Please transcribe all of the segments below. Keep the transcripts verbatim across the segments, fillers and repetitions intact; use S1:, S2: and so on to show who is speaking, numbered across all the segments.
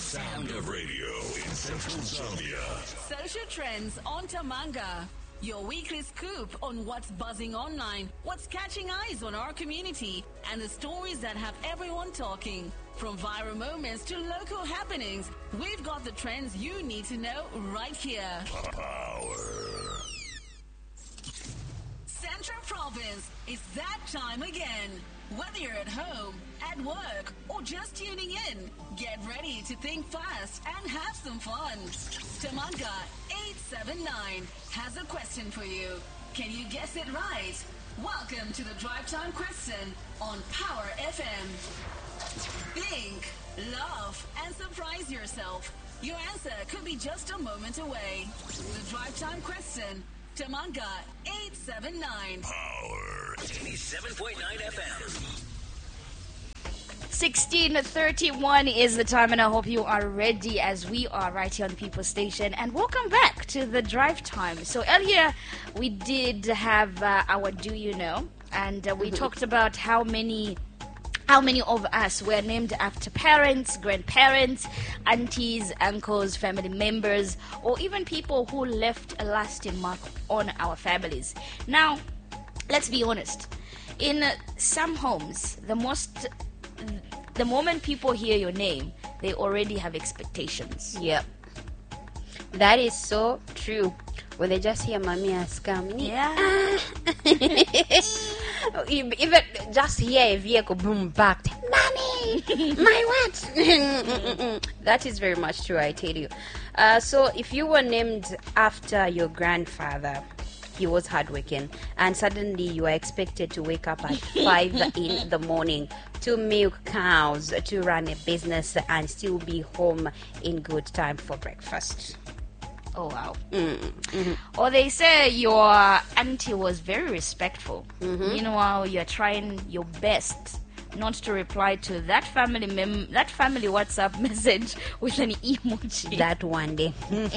S1: sound of radio in Central Zambia.
S2: Social trends on Tamanga. Your weekly scoop on what's buzzing online, what's catching eyes on our community, and the stories that have everyone talking. From viral moments to local happenings, we've got the trends you need to know right here.
S1: Power.
S2: Central Province, it's that time again. Whether you're at home, at work, or just tuning in, get ready to think fast and have some fun. Tamanga eight seven nine has a question for you. Can you guess it right? Welcome to the Drive Time Question on Power F M. Think, laugh, and surprise yourself. Your answer could be just a moment away. The Drive Time Question, Tamanga eight seven nine.
S1: Power.
S3: eighty-seven point nine F M.
S4: sixteen thirty-one is the time, and I hope you are ready as we are right here on the People Station. And welcome back to the Drive Time. So earlier we did have uh, our Do You Know, and uh, we mm-hmm. talked about how many how many of us were named after parents, grandparents, aunties, uncles, family members, or even people who left a lasting mark on our families. Now, let's be honest. In uh, some homes, the most the moment people hear your name, they already have expectations.
S5: Yep. That is so true. When they just hear Mommy has come.
S4: Yeah.
S5: Even just hear a vehicle boom back. Mommy! My what? That is very much true, I tell you. Uh, so if you were named after your grandfather, he was hardworking, and suddenly you are expected to wake up at five in the morning to milk cows, to run a business, and still be home in good time for breakfast.
S4: Oh, wow.
S5: Mm-hmm.
S4: Or they say your auntie was very respectful.
S5: Mm-hmm.
S4: Meanwhile, you're trying your best not to reply to that family mem- that family WhatsApp message with an emoji.
S5: That one day.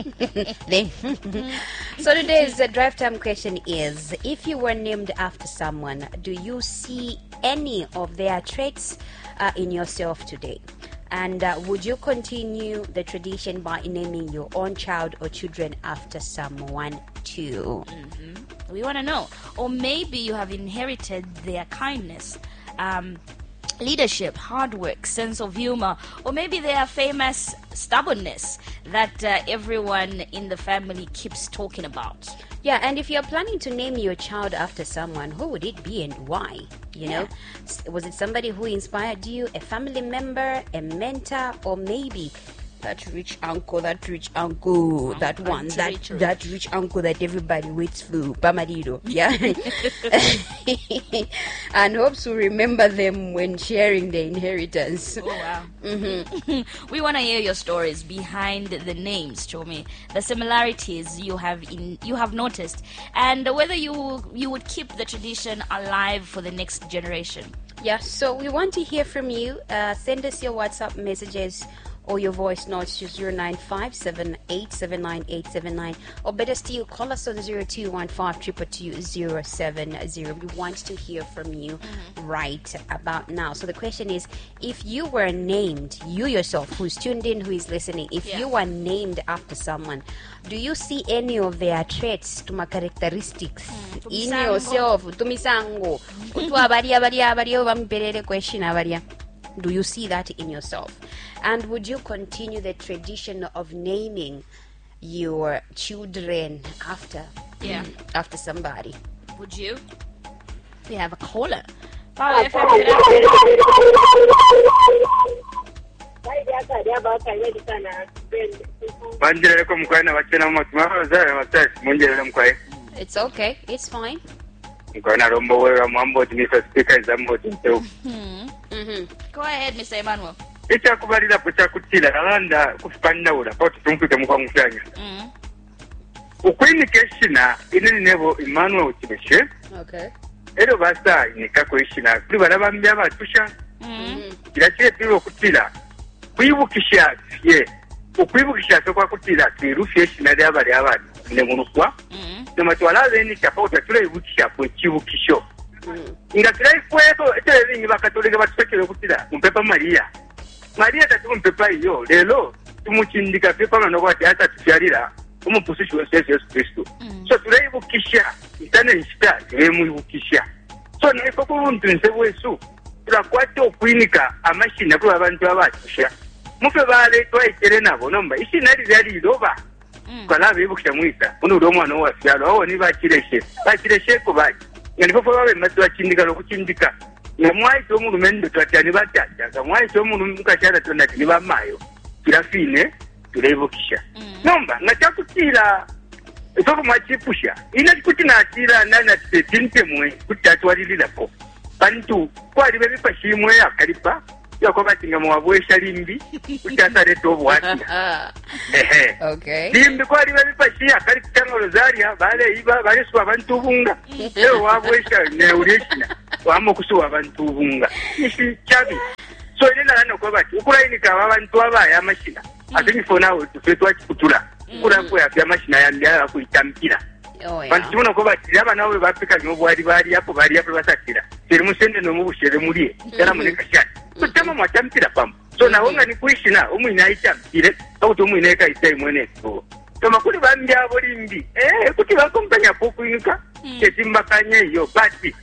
S5: So today's uh, drive time question is, if you were named after someone, do you see any of their traits uh, in yourself today? And uh, would you continue the tradition by naming your own child or children after someone too?
S4: Mm-hmm. We want to know. Or maybe you have inherited their kindness, um, leadership, hard work, sense of humor, or maybe their famous stubbornness that uh, everyone in the family keeps talking about.
S5: Yeah, and if you're planning to name your child after someone, who would it be and why? You know, yeah. Was it somebody who inspired you, a family member, a mentor, or maybe that rich uncle, that rich uncle, oh, that one, that rich, rich. that rich uncle that everybody waits for, Pamadiro, yeah? And hopes to remember them when sharing the inheritance.
S4: Oh, wow.
S5: Mm-hmm.
S4: We want to hear your stories behind the names, Chomi, the similarities you have in you have noticed, and whether you you would keep the tradition alive for the next generation.
S5: Yeah, so we want to hear from you. Uh, send us your WhatsApp messages or your voice notes to zero nine five seven eight seven nine eight seven nine, or better still, call us on zero two one five two two two zero seven zero. We want to hear from you mm-hmm. right about now. So the question is, if you were named, you yourself who's tuned in, who is listening, if yeah. you were named after someone, do you see any of their traits, tuma characteristics mm, in yourself? Tumisango. Do you see that in yourself? And would you continue the tradition of naming your children after
S4: yeah
S5: after somebody?
S4: Would you? We have a caller.
S5: It's okay. It's fine.
S4: Mm-hmm. Go ahead, Mister Emmanuel.
S6: ekyakubalira kukyakutira alanda kufanawula kwa tutumpuke mukwangushanya
S4: mm
S6: ukwinikeshina inene nebo Emmanuel kibeshe
S5: okay
S6: ero basa inika kweshina kuri barabambya batusha
S4: mm
S6: kirakire piro kutira kwibukisha ye ukwibukisha so kwa kutira kirufye shina lya bali abandi ne munukwa
S4: mm
S6: tumatwalaze ni kapota tule ibukisha kwa kibukisho
S5: mm
S6: inga kirai kweto etele ni bakatoleka batsekere kutira mpepa Maria Maria tatu mpepa iyo lelo tumukindika pepamano kwati atatukyalira omupusishi wese Yesu Kristo so turayibukisha itane nshita turemuyibukisha so naife kuluntu nse bwesu turakwata okwinika amashina kuba abantu abakisha mufe baleetwa ekere nabo nomba ishina liri liroba kala bibukisha mwita uno uri omwana owafyalo aho ni bakireshe bakireshe ko baji ngani fo babe matwa kindika lokukindika namwaito omulumendo twatyani batyaga mwaito omulu mukashara tona ni bamayo kirafine turebukisha nomba ngachakutira soko mwachipusha ina kuti natira nana tinte mwe kutatwalilira ko bantu kwali bebipa shimwe akalipa yako batinga mwabwesha limbi kutasare tobwati ehe
S5: Okay.
S6: limbi kwali bebipa shi akali kutanga rosaria bale iba bale suwa bantu bunga leo wabwesha ne ureshina wamo kusuwa bantu bunga ishi chabi so ina nana ko bati ukulayinika abantu abaya amashina atini for now tufetwa kutula kura ko ya byamashina yambya kuitampira
S5: Oh, yeah.
S6: bantu muno ko bati abana bo bapika nyo bwari bari apo bari apo basatira seri musende no mubushere muri era muneka shati kutama mwatampira pam so na wonga ni kuishina umwina itampire auto umwina eka itai mwene so to makuli bambya bolimbi eh kuti bakompanya pokuinuka ketimbakanye yo bati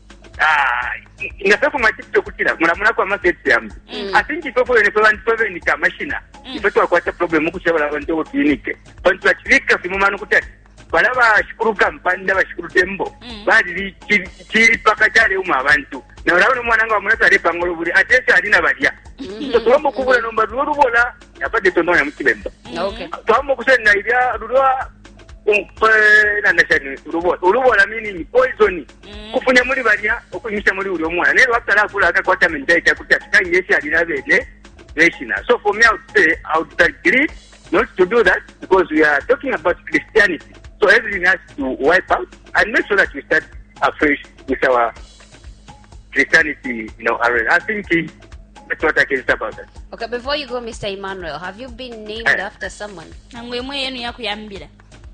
S6: ah inafaa matito kutira muramuna kwa market yam atingi popo ne abantu baveni ka mashina ipeto akwata problem kuchebala abantu bo clinic abantu bachirika simumano kutati balaba shukuru kampanda bashukuru tembo bali kiri pakatale uma abantu na urabona mwana nga munata lepa ngolo buri atese alina balya so tuombo kubula nomba rubola yapate tondonya mukibemba
S5: Okay.
S6: tuombo kusena ilya rulwa umpe na nashani rubola urubola meaning poison kufunya muri balya okunyisha muri uri omwana nero akala akula akakwata mendeka kutata ngesi alina bene reshina so for me I would say I would agree not to do that because we are talking about Christianity. So everything has to wipe out and make sure that we start afresh with our Christianity, you know, arena. I think he, that's what I can say about that.
S5: Okay, before you go, Mister Emmanuel, have you been named
S6: Eh.
S5: after someone?
S4: nangwe mwe yenu yakuyambira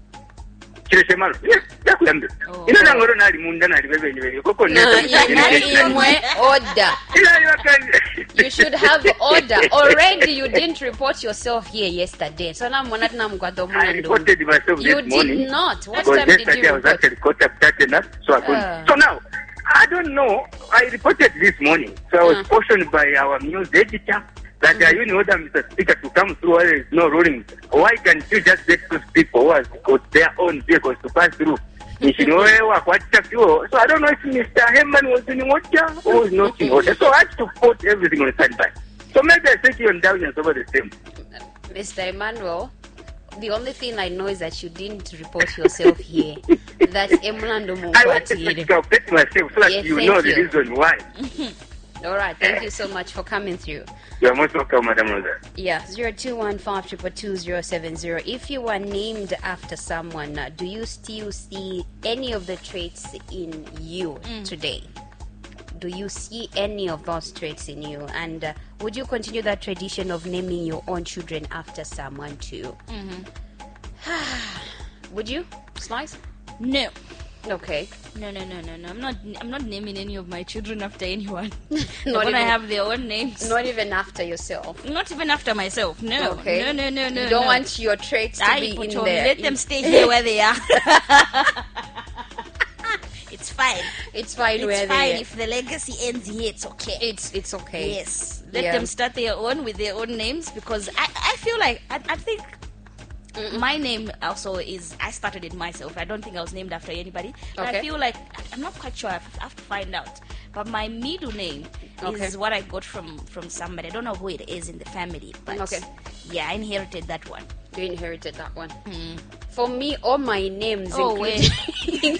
S6: Kirese malo. Yes, yakuyambira.
S4: Oh.
S6: Ina nangoro nali munda nali bebenye benye. Koko
S5: No,
S6: neta.
S5: imwe order.
S6: Ina yakandi.
S5: You should have order. Already you didn't report yourself here yesterday. So now mwana tuna mkwado
S6: I
S5: mwendo.
S6: reported myself
S5: You
S6: this morning.
S5: did not. What
S6: Because
S5: time did
S6: yesterday
S5: you
S6: I was
S5: report?
S6: actually caught up starting up, so I couldn't.
S5: Ah.
S6: So now, I don't know. I reported this morning. So I was
S5: Ah.
S6: cautioned by our news editor that uh, you know that Mister Speaker to come through while there is no ruling. Why can't you just get those people who have got their own vehicles to pass through? You know, so I don't know if Mister Hemman was in order or was not in order. So I had to put everything on standby. So maybe I think you're indulgence over the same.
S5: Mister Emmanuel, the only thing I know is that you didn't report yourself here. That's Emulando
S6: I wanted to
S5: Mukwatire.
S6: calculate myself so that
S5: Yes,
S6: you
S5: thank
S6: know the
S5: you.
S6: reason why.
S5: All right, thank you so much for coming through.
S6: You're most welcome, Madam Rosa.
S5: Yeah, zero two one five two two zero seven zero. If you were named after someone, uh, do you still see any of the traits in you today? Do you see any of those traits in you? And uh, would you continue that tradition of naming your own children after someone too? Would you, Slice?
S4: no
S5: Okay.
S4: no no no no no I'm not I'm not naming any of my children after anyone.
S5: Not
S4: when I
S5: even-
S4: have their own names.
S5: Not even after yourself.
S4: Not even after myself. No.
S5: Okay.
S4: No, no, no, no.
S5: You don't
S4: no.
S5: want your traits to
S4: I
S5: be
S4: put
S5: in
S4: on,
S5: there.
S4: let them stay here where they are. It's fine.
S5: It's fine
S4: It's
S5: where
S4: fine.
S5: they
S4: If the legacy ends here, it's okay.
S5: It's it's okay.
S4: Yes. Let
S5: Yeah.
S4: them start their own with their own names because I, I feel like I, I think my name also is I started it myself. I don't think I was named after anybody. But
S5: Okay.
S4: I feel like I'm not quite sure. I have to find out. But my middle name
S5: Okay.
S4: is what I got from from somebody. I don't know who it is in the family, but
S5: Okay.
S4: yeah, I inherited that one.
S5: You inherited that one. For me, all my names
S4: Oh,
S5: including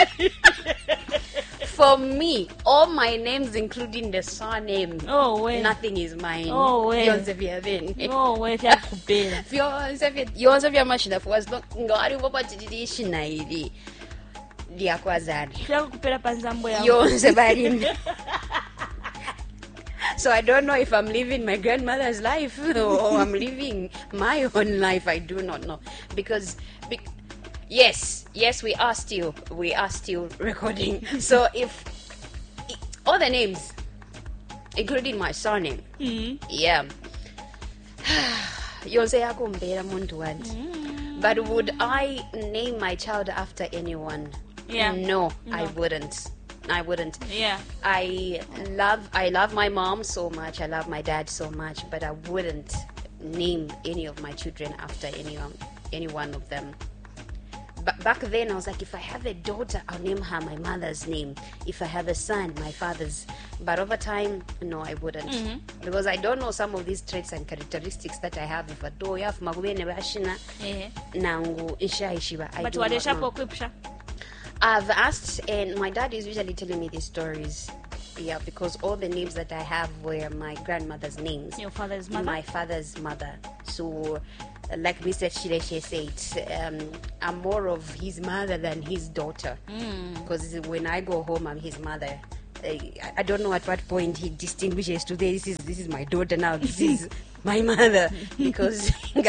S5: For me, all my names including the surname.
S4: Oh, wait.
S5: Nothing is mine.
S4: Oh, wait.
S5: Byonse byabene.
S4: Oh, wait, yakubera.
S5: Byonse bya- byonse byamashina for as long ngaliwo batidiri shina iri lyakwazana.
S4: Yakupera panzambo yangu.
S5: Yonse bali. So I don't know if I'm living my grandmother's life or I'm living my own life. I do not know because, be, yes, yes, we are still we are still recording. So if I- all the names, including my surname, yeah, yonse yakho mbera muntu wanti. But would I name my child after anyone?
S4: Yeah.
S5: No,
S4: No.
S5: I wouldn't. I wouldn't.
S4: Yeah.
S5: I love I love my mom so much. I love my dad so much, but I wouldn't name any of my children after any um, any one of them. But back then, I was like, if I have a daughter, I'll name her my mother's name. If I have a son, my father's. But over time, no, I wouldn't.
S4: Mm-hmm.
S5: Because I don't know some of these traits and characteristics that I have. If I do, have magubene bashina
S4: Yeah.
S5: nangu isha ishiba. I
S4: But
S5: do
S4: what
S5: not
S4: is
S5: know.
S4: equipsha?
S5: I've asked, and my dad is usually telling me these stories. Yeah, because all the names that I have were my grandmother's names.
S4: Your father's mother?
S5: My father's mother. So, uh, like Mister Shireshe said, um, I'm more of his mother than his daughter. Because when I go home, I'm his mother. I, I don't know at what point he distinguishes today. This is this is my daughter now. This is my mother, because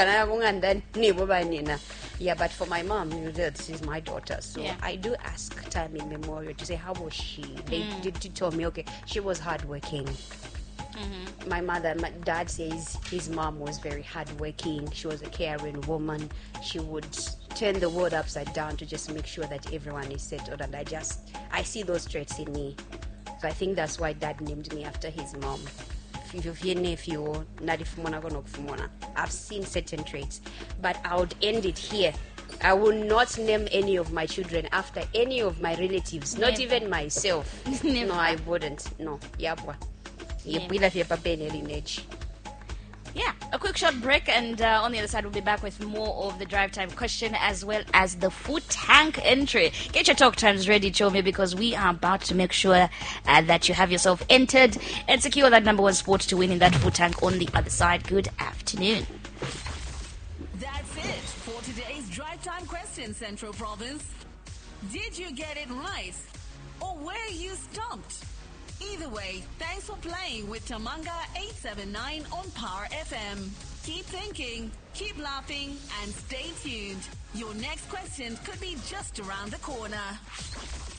S5: yeah. But for my mom, you know, this is my daughter. So
S4: Yeah.
S5: I do ask time in memorial to say how was she. They did to tell me, okay, she was hardworking. My mother, my dad says his mom was very hardworking. She was a caring woman. She would turn the world upside down to just make sure that everyone is settled. And I just, I see those traits in me. So I think that's why dad named me after his mom. If you nephew, I've seen certain traits, but I would end it here. I will not name any of my children after any of my relatives, not
S4: Never.
S5: even myself.
S4: Never.
S5: No, I wouldn't. No, yabwa.
S4: Yeah.
S5: Yeah.
S4: Yeah, a quick short break, and uh, on the other side, we'll be back with more of the drive time question as well as the food tank entry. Get your talk times ready, Chomi, because we are about to make sure uh, that you have yourself entered and secure that number one spot to win in that food tank on the other side. Good afternoon.
S2: That's it for today's drive time question, Central Province. Did you get it right? Or were you stumped? Either way, thanks for playing with Tamanga eight seven nine on Power F M. Keep thinking, keep laughing, and stay tuned. Your next question could be just around the corner.